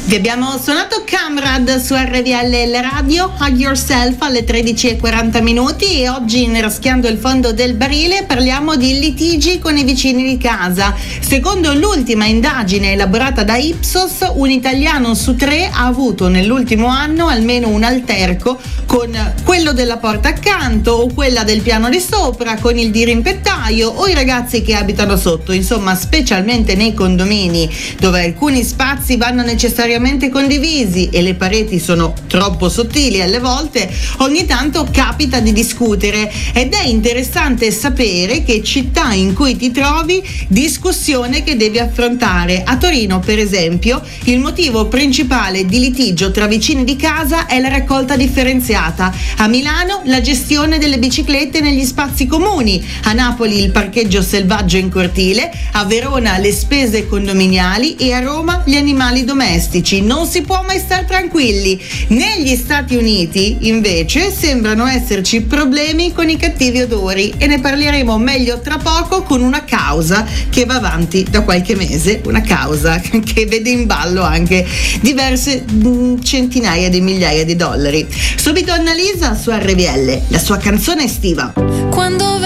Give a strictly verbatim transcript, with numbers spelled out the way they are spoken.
Vi abbiamo suonato Camrad su R V L L Radio, Hug Yourself alle tredici e quaranta minuti, e oggi in Raschiando il fondo del barile parliamo di litigi con i vicini di casa. Secondo l'ultima indagine elaborata da Ipsos, un italiano su tre ha avuto nell'ultimo anno almeno un alterco con quello della porta accanto o quella del piano di sopra, con il dirimpettaio o i ragazzi che abitano sotto. Insomma, specialmente nei condomini dove alcuni spazi vanno necessariamente condivisi e le pareti sono troppo sottili alle volte, ogni tanto capita di discutere, ed è interessante sapere che città in cui ti trovi, discussione che devi affrontare. A Torino, per esempio, il motivo principale di litigio tra vicini di casa è la raccolta differenziata. A Milano la gestione delle biciclette negli spazi comuni, a Napoli il parcheggio selvaggio in cortile, a Verona le spese condominiali e a Roma gli animali domestici. Non si può mai stare tranquilli. Negli Stati Uniti invece sembrano esserci problemi con i cattivi odori, e ne parleremo meglio tra poco con una causa che va avanti da qualche mese, una causa che vede in ballo anche diverse mh, centinaia di migliaia di dollari. Subito Annalisa su R V L, la sua canzone estiva. Quando